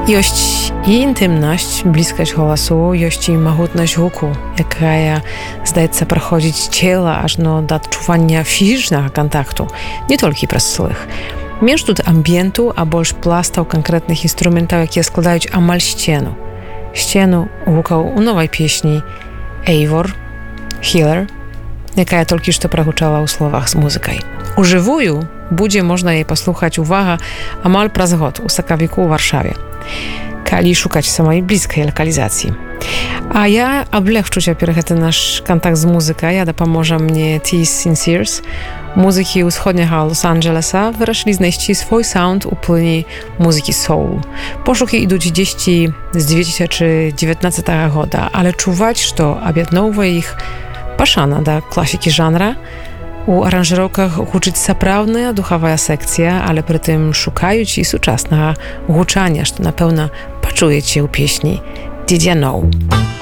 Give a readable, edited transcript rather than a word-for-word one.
Ёсць і інтымнасць, блізкасць голасу, ёсць і магутнасць гуку, якая, здаецца, праходзіць цела ажно да адчування фізічнага кантакту, не толькі праз слых. Менш тут амбієнту, а больш пластаў канкрэтных інструментаў, якія складаюць амаль сцену. Сцену гукаў у новай песні «Eivor», «Healer», якая толькі што прагучала ў словах з музыкай. У жывую будзе можна яе паслухаць, увага, амаль праз год у сакавіку ў Варшаве, калі шукаць самай блізкай лакалізацыі. А я аблегчу цяпер гэты наш кантакт з музыкай, а дапаможа мне Tees Sincers. Музыкі ўсходняга Лос-Анджелеса вырашылі знайсці свой саунд у плыні музыкі соул. Пошукі ідуць дзесьці з 2019 года, але чуваць, што аб'ядноўвае іх пашана да класікі жанра. У аранжыроўках гучыць сапраўдная духавая секцыя, але прытым шукаюць і сучаснага гучання, што, напэўна, пачуеце ў песні «Did ya know?».